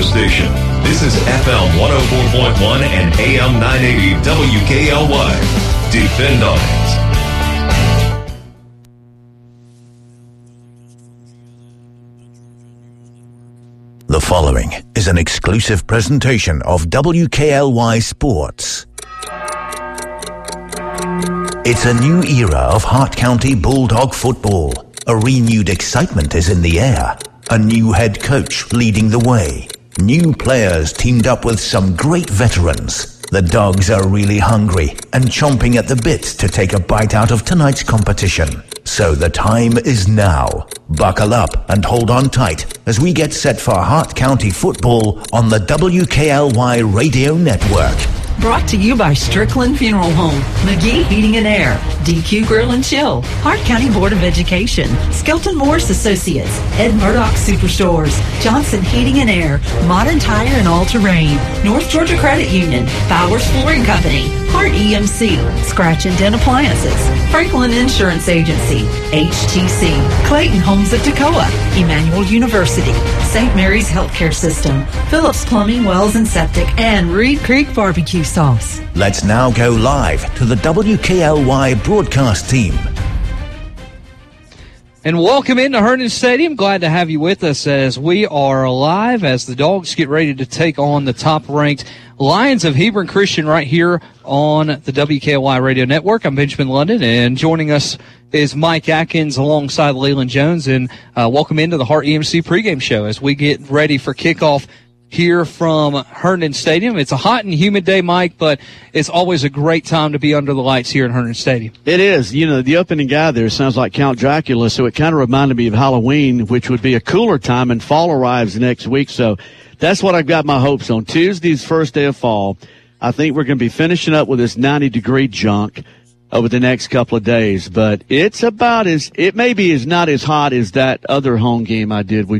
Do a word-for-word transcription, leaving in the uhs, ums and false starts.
station. This is F M one oh four point one and A M nine eighty W K L Y. Depend on it. The following is an exclusive presentation of W K L Y Sports. It's a new era of Hart County Bulldog football. A renewed excitement is in the air. A new head coach leading the way. New players teamed up with some great veterans. The Dogs are really hungry and chomping at the bit to take a bite out of tonight's competition. So the time is now. Buckle up and hold on tight as we get set for Hart County football on the W K L Y Radio Network. Brought to you by Strickland Funeral Home, McGee Heating and Air, D Q Grill and Chill, Hart County Board of Education, Skelton Morris Associates, Ed Murdoch Superstores, Johnson Heating and Air, Modern Tire and All Terrain, North Georgia Credit Union, Bowers Flooring Company, Hart E M C, Scratch and Dent Appliances, Franklin Insurance Agency, H T C, Clayton Homes of Toccoa, Emmanuel University, Saint Mary's Healthcare System, Phillips Plumbing, Wells and Septic, and Reed Creek Barbecue Sauce. Let's now go live to the W K L Y broadcast team. And welcome into Herndon Stadium. Glad to have you with us as we are live as the Dogs get ready to take on the top-ranked Lions of Hebron Christian right here on the W K L Y Radio Network. I'm Benjamin London, and joining us is Mike Atkins alongside Leland Jones. And uh, welcome into the Hart E M C pregame show as we get ready for kickoff here from Herndon Stadium. It's a hot and humid day, Mike, but it's always a great time to be under the lights here in Herndon Stadium. It is. You know, the opening guy there sounds like Count Dracula, so it kind of reminded me of Halloween, which would be a cooler time, and fall arrives next week. So that's what I've got my hopes on. Tuesday's first day of fall. I think we're going to be finishing up with this ninety-degree junk over the next couple of days, but it's about as, it maybe is not as hot as that other home game I did with